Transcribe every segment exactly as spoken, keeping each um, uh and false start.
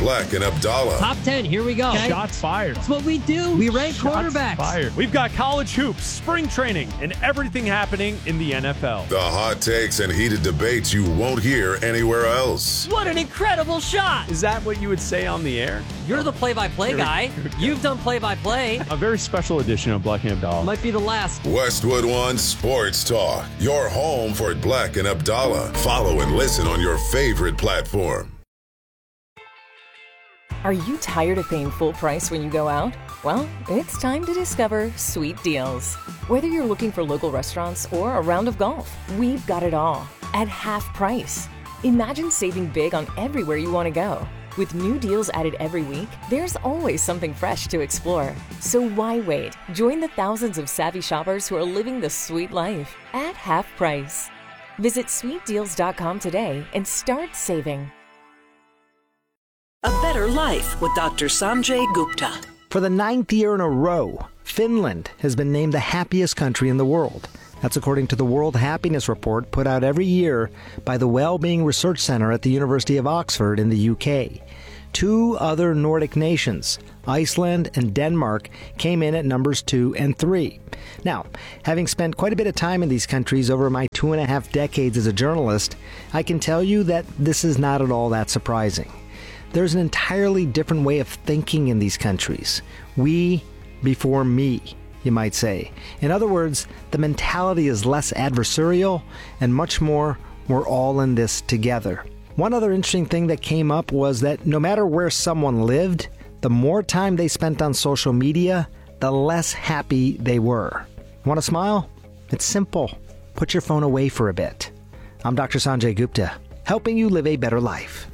Black and Abdallah. Top ten, here we go. Okay. Shots fired. That's what we do. We rank Shots quarterbacks. Fired. We've got college hoops, spring training, and everything happening in the N F L. The hot takes and heated debates you won't hear anywhere else. What an incredible shot. Is that what you would say on the air? You're the play-by-play guy. You've done play-by-play. A very special edition of Black and Abdallah. Might be the last. Westwood One Sports Talk. Your home for Black and Abdallah. Follow and listen on your favorite platform. Are you tired of paying full price when you go out? Well, it's time to discover Sweet Deals. Whether you're looking for local restaurants or a round of golf, we've got it all at half price. Imagine saving big on everywhere you want to go. With new deals added every week, there's always something fresh to explore. So why wait? Join the thousands of savvy shoppers who are living the sweet life at half price. Visit sweet deals dot com today and start saving. A better life with Doctor Sanjay Gupta. For the ninth year in a row, Finland has been named the happiest country in the world. That's according to the World Happiness Report put out every year by the Wellbeing Research Center at the University of Oxford in the U K. Two other Nordic nations, Iceland and Denmark, came in at numbers two and three. Now, having spent quite a bit of time in these countries over my two and a half decades as a journalist, I can tell you that this is not at all that surprising. There's an entirely different way of thinking in these countries. We before me, you might say. In other words, the mentality is less adversarial and much more, we're all in this together. One other interesting thing that came up was that no matter where someone lived, the more time they spent on social media, the less happy they were. Want to smile? It's simple. Put your phone away for a bit. I'm Doctor Sanjay Gupta, helping you live a better life.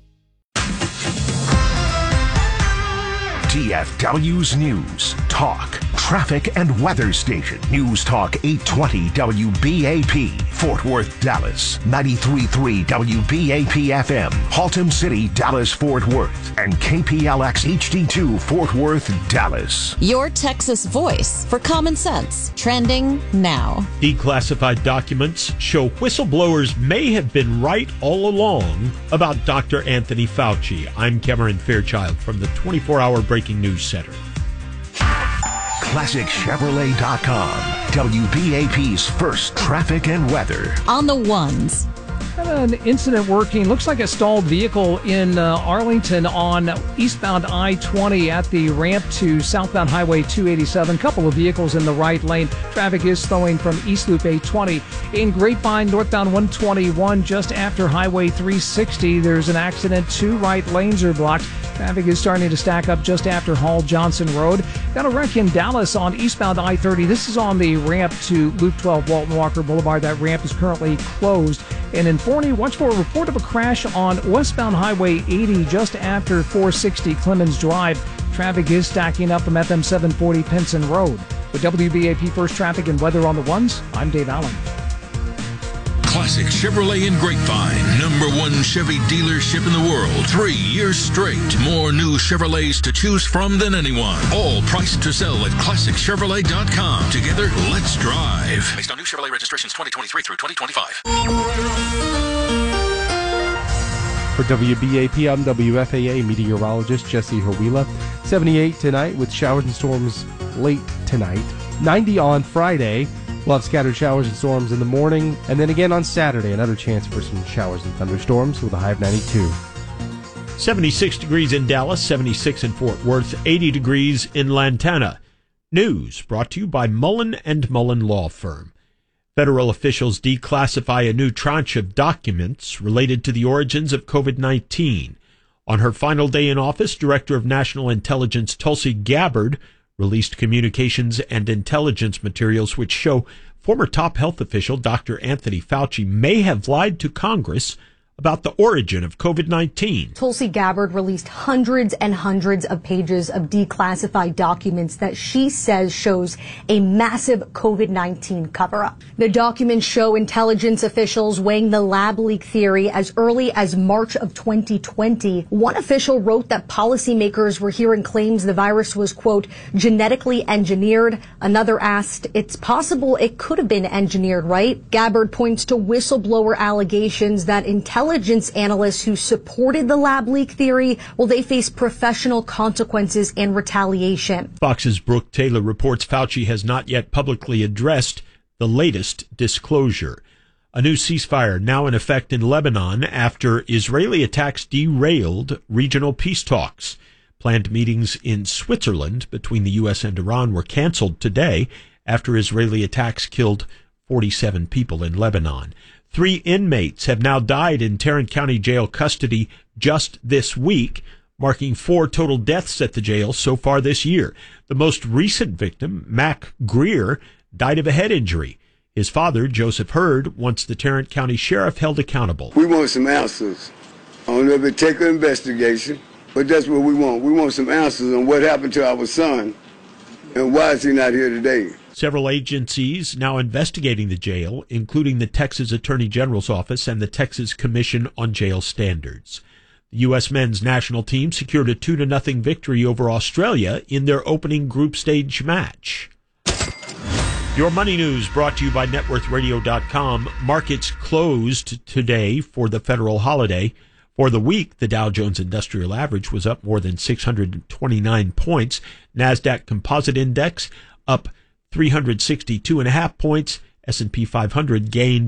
D F W's News, Talk, Traffic and Weather Station. News Talk eight twenty W B A P, Fort Worth, Dallas. ninety-three point three W B A P F M, Haltom City, Dallas, Fort Worth. And K P L X H D two, Fort Worth, Dallas. Your Texas voice for common sense. Trending now. Declassified documents show whistleblowers may have been right all along about Doctor Anthony Fauci. I'm Cameron Fairchild from the twenty-four hour Breaking News Center. Classic Chevrolet dot com, W B A P's first traffic and weather. On the ones. An incident working, looks like a stalled vehicle in uh, Arlington on eastbound I twenty at the ramp to southbound Highway two eighty-seven. Couple of vehicles in the right lane. Traffic is slowing from East Loop eight twenty. In Grapevine, northbound one twenty-one, just after Highway three sixty, there's an accident. Two right lanes are blocked. Traffic is starting to stack up just after Hall Johnson Road. Got a wreck in Dallas on eastbound I thirty. This is on the ramp to Loop twelve, Walton Walker Boulevard. That ramp is currently closed. And in Forney, watch for a report of a crash on westbound Highway eighty just after four sixty Clemens Drive. Traffic is stacking up from F M seven forty Pinson Road. With W B A P First Traffic and Weather on the Ones, I'm Dave Allen. Classic Chevrolet in Grapevine, number one Chevy dealership in the world. Three years straight. More new Chevrolets to choose from than anyone. All priced to sell at classic chevrolet dot com. Together, let's drive. Based on new Chevrolet registrations twenty twenty-three through twenty twenty-five. For W B A P, I'm W F A A meteorologist Jesse Hawila. seventy-eight tonight with showers and storms late tonight. ninety on Friday. We'll have scattered showers and storms in the morning. And then again on Saturday, another chance for some showers and thunderstorms with a high of ninety-two. seventy-six degrees in Dallas, seventy-six in Fort Worth, eighty degrees in Lantana. News brought to you by Mullen and Mullen Law Firm. Federal officials declassify a new tranche of documents related to the origins of COVID nineteen. On her final day in office, Director of National Intelligence Tulsi Gabbard released communications and intelligence materials which show former top health official Doctor Anthony Fauci may have lied to Congress about the origin of COVID nineteen. Tulsi Gabbard released hundreds and hundreds of pages of declassified documents that she says shows a massive COVID nineteen cover-up. The documents show intelligence officials weighing the lab leak theory as early as March of twenty twenty. One official wrote that policymakers were hearing claims the virus was, quote, genetically engineered. Another asked, it's possible it could have been engineered, right? Gabbard points to whistleblower allegations that intelligence intelligence analysts who supported the lab leak theory, well, they face professional consequences and retaliation. Fox's Brooke Taylor reports Fauci has not yet publicly addressed the latest disclosure. A new ceasefire now in effect in Lebanon after Israeli attacks derailed regional peace talks. Planned meetings in Switzerland between the U S and Iran were canceled today after Israeli attacks killed forty-seven people in Lebanon. Three inmates have now died in Tarrant County Jail custody just this week, marking four total deaths at the jail so far this year. The most recent victim, Mac Greer, died of a head injury. His father, Joseph Hurd, wants the Tarrant County Sheriff held accountable. We want some answers. I don't know if it take an investigation, but that's what we want. We want some answers on what happened to our son and why is he not here today. Several agencies now investigating the jail, including the Texas Attorney General's Office and the Texas Commission on Jail Standards. The U S men's national team secured a two to nothing victory over Australia in their opening group stage match. Your money news brought to you by net worth radio dot com. Markets closed today for the federal holiday. For the week, the Dow Jones Industrial Average was up more than six hundred twenty-nine points. NASDAQ Composite Index up three hundred sixty-two and a half points. S and P five hundred gained